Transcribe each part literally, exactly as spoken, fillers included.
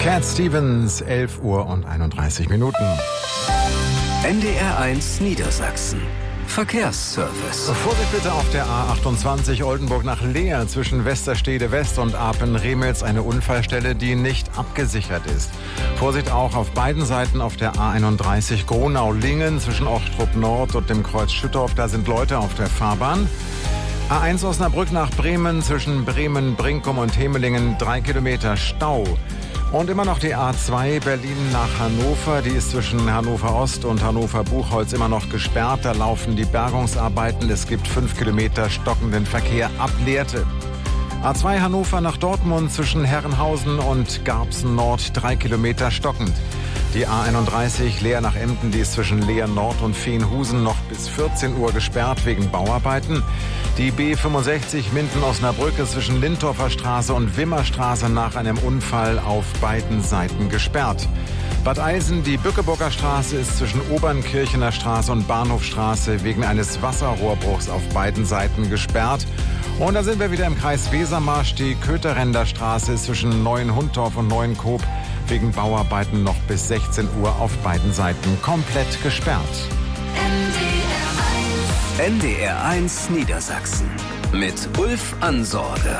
Cat Stevens, elf Uhr und einunddreißig Minuten. N D R eins Niedersachsen. Verkehrsservice. Vorsicht bitte auf der A achtundzwanzig Oldenburg nach Leer zwischen Westerstede West und Apen-Remels, eine Unfallstelle, die nicht abgesichert ist. Vorsicht auch auf beiden Seiten auf der A einunddreißig Gronau-Lingen zwischen Ochtrup Nord und dem Kreuz Schüttorf, da sind Leute auf der Fahrbahn. A eins Osnabrück nach Bremen zwischen Bremen, Brinkum und Hemelingen, drei Kilometer Stau. Und immer noch die A zwei Berlin nach Hannover. Die ist zwischen Hannover Ost und Hannover Buchholz immer noch gesperrt. Da laufen die Bergungsarbeiten. Es gibt fünf Kilometer stockenden Verkehr ab Lehrte. A zwei Hannover nach Dortmund zwischen Herrenhausen und Garbsen Nord, drei Kilometer stockend. Die A einunddreißig Leer nach Emden, die ist zwischen Leer Nord und Veenhusen noch bis vierzehn Uhr gesperrt wegen Bauarbeiten. Die B fünfundsechzig Minden-Osnabrück ist zwischen Lindorfer Straße und Wimmerstraße nach einem Unfall auf beiden Seiten gesperrt. Bad Eilsen, die Bückeburger Straße ist zwischen Obernkirchener Straße und Bahnhofstraße wegen eines Wasserrohrbruchs auf beiden Seiten gesperrt. Und da sind wir wieder im Kreis Wesermarsch. Die Kötherender Straße ist zwischen Neuenhundorf und Neuenkoop wegen Bauarbeiten noch bis sechzehn Uhr auf beiden Seiten komplett gesperrt. N D R eins Niedersachsen mit Ulf Ansorge.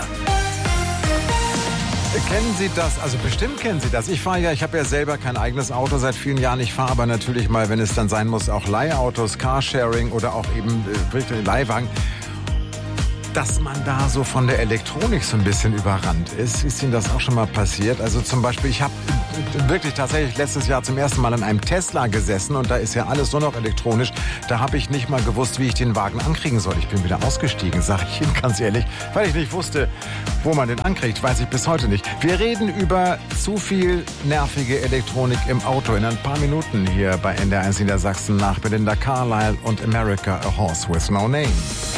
Kennen Sie das? Also bestimmt kennen Sie das. Ich fahre ja, ich habe ja selber kein eigenes Auto seit vielen Jahren. Ich fahre aber natürlich mal, wenn es dann sein muss, auch Leihautos, Carsharing oder auch eben äh, Leihwagen. Dass man da so von der Elektronik so ein bisschen überrannt ist. Ist Ihnen das auch schon mal passiert? Also zum Beispiel, ich habe wirklich tatsächlich letztes Jahr zum ersten Mal an einem Tesla gesessen und da ist ja alles nur noch elektronisch. Da habe ich nicht mal gewusst, wie ich den Wagen ankriegen soll. Ich bin wieder ausgestiegen, sage ich Ihnen ganz ehrlich, weil ich nicht wusste, wo man den ankriegt. Weiß ich bis heute nicht. Wir reden über zu viel nervige Elektronik im Auto in ein paar Minuten hier bei N D R eins Niedersachsen nach Belinda Carlisle und America, A Horse with No Name.